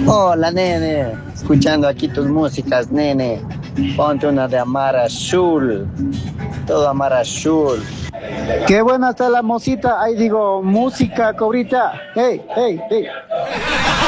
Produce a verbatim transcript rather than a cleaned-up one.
Hola, nene. Escuchando aquí tus músicas, nene. Ponte una de Amar Azul. Todo Amar Azul. Qué buena está la mosita, ahí digo, música, cobrita. Hey, hey, hey.